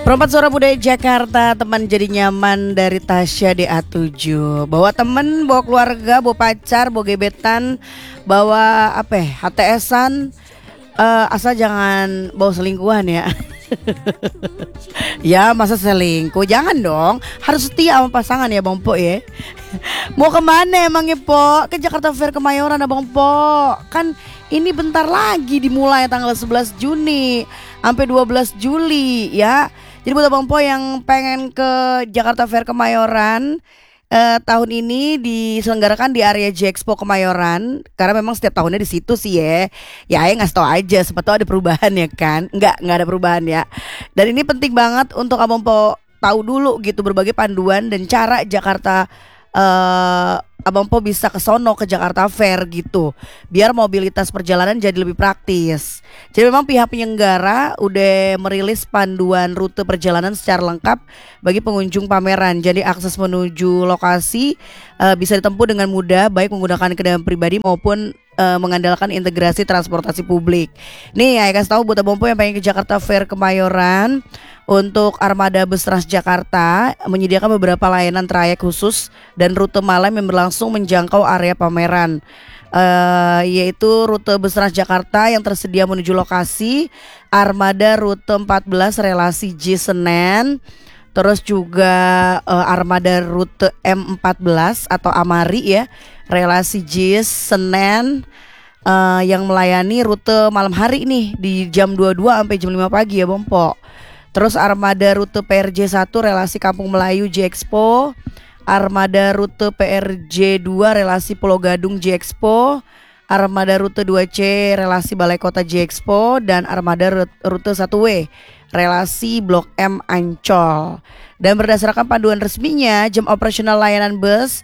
Perempat Suara Budaya Jakarta, teman jadi nyaman dari Tasya DA7. Bawa temen, bawa keluarga, bawa pacar, bawa gebetan, bawa HTS-an, asal jangan bawa selingkuhan ya. Ya masa selingkuh, jangan dong. Harus setia sama pasangan ya Bang Po ya. Mau kemana emangnya Po? Ke Jakarta Fair Kemayoran Abang Po. Kan ini bentar lagi dimulai tanggal 11 Juni sampai 12 Juli ya. Jadi buat Abang Po yang pengen ke Jakarta Fair Kemayoran, tahun ini diselenggarakan di area J-Expo Kemayoran. Karena memang setiap tahunnya di situ sih ya. Ya Ayah ngasih tau aja, siapa tahu ada perubahan ya kan. Enggak ada perubahan ya. Dan ini penting banget untuk Abang Po tahu dulu gitu berbagai panduan dan cara Jakarta, Abang Po bisa ke sono ke Jakarta Fair gitu, biar mobilitas perjalanan jadi lebih praktis. Jadi memang pihak penyelenggara udah merilis panduan rute perjalanan secara lengkap bagi pengunjung pameran. Jadi akses menuju lokasi bisa ditempuh dengan mudah, baik menggunakan kendaraan pribadi maupun mengandalkan integrasi transportasi publik. Nih, saya kasih tahu buat Abang Po yang pengen ke Jakarta Fair Kemayoran, untuk armada bus Transjakarta menyediakan beberapa layanan trayek khusus dan rute malam yang berlangsung menjangkau area pameran, yaitu rute bus Transjakarta yang tersedia menuju lokasi, armada rute 14 relasi J Senen, terus juga armada rute M14 atau Amari ya, relasi J Senen, yang melayani rute malam hari nih di jam 22 sampai jam 5 pagi ya Bang Po. Terus armada rute PRJ 1 relasi Kampung Melayu J-Expo, armada rute PRJ 2 relasi Pulau Gadung J-Expo, armada rute 2C relasi Balai Kota J-Expo, dan armada rute 1W relasi Blok M Ancol. Dan berdasarkan panduan resminya, jam operasional layanan bus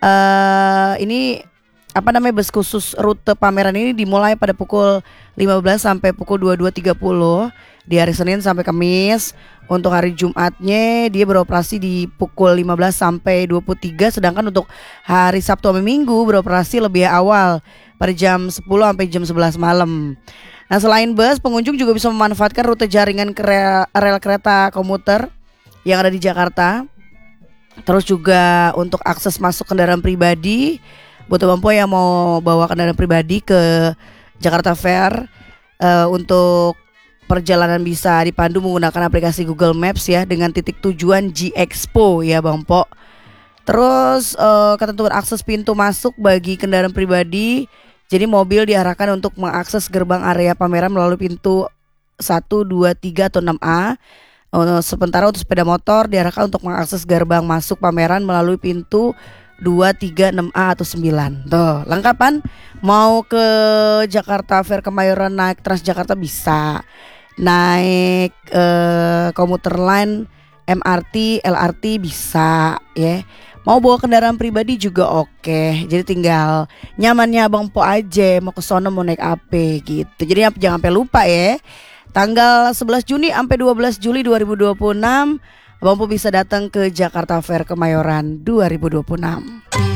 ini bus khusus rute pameran ini dimulai pada pukul 15 sampai pukul 22.30 di hari Senin sampai Kamis. Untuk hari Jumatnya dia beroperasi di pukul 15 sampai 23, sedangkan untuk hari Sabtu sampai Minggu beroperasi lebih awal pada jam 10 sampai jam 11 malam. Nah, selain bus, pengunjung juga bisa memanfaatkan rute jaringan rel kereta komuter yang ada di Jakarta. Terus juga untuk akses masuk kendaraan pribadi buat Bang Po yang mau bawa kendaraan pribadi ke Jakarta Fair, untuk perjalanan bisa dipandu menggunakan aplikasi Google Maps ya, dengan titik tujuan J-Expo ya Bang Po. Terus ketentuan akses pintu masuk bagi kendaraan pribadi. Jadi mobil diarahkan untuk mengakses gerbang area pameran melalui pintu 1, 2, 3 atau 6A. Sementara untuk sepeda motor diarahkan untuk mengakses gerbang masuk pameran melalui pintu 2, 3, 6A atau 9. Tuh, lengkapan. Mau ke Jakarta Fair Kemayoran naik Transjakarta bisa, naik komuter line, MRT, LRT bisa ya. Mau bawa kendaraan pribadi juga oke. Jadi tinggal nyamannya Abang Po aja mau ke sono mau naik apa gitu. Jadi jangan sampai lupa ya. Tanggal 11 Juni sampai 12 Juli 2026 Abang Po bisa datang ke Jakarta Fair Kemayoran 2026.